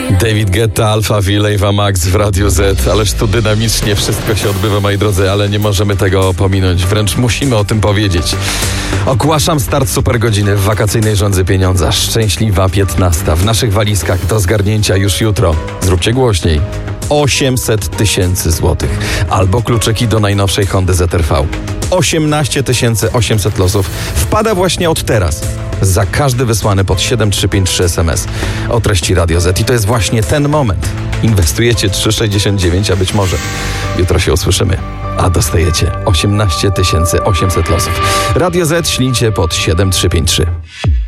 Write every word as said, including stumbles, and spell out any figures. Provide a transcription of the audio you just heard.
David Guetta, Alpha V, Ava Max w Radiu Z. Ależ tu dynamicznie wszystko się odbywa, moi drodzy, ale nie możemy tego pominąć. Wręcz musimy o tym powiedzieć. Ogłaszam start supergodziny w wakacyjnej Żądzy Pieniądza. Szczęśliwa piętnasta. W naszych walizkach do zgarnięcia już jutro. Zróbcie głośniej. osiemset tysięcy złotych. Albo kluczyki do najnowszej Hondy Z R V. osiemnaście tysięcy osiemset losów wpada właśnie od teraz. Za każdy wysłany pod siedem trzy pięć trzy S M S o treści Radio Z. I to jest właśnie ten moment. Inwestujecie trzy sześćdziesiąt dziewięć, a być może jutro się usłyszymy. A dostajecie osiemnaście tysięcy osiemset losów. Radio Z ślijcie pod siedem trzy pięć trzy.